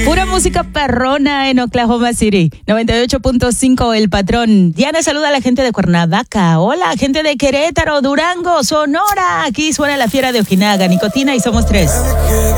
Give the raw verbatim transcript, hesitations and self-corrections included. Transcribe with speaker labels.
Speaker 1: Pura música perrona en Oklahoma City. noventa y ocho punto cinco El Patrón. Diana saluda a la gente de Cuernavaca. Hola, gente de Querétaro, Durango, Sonora. Aquí suena la fiera de Ojinaga, Nicotina y somos tres.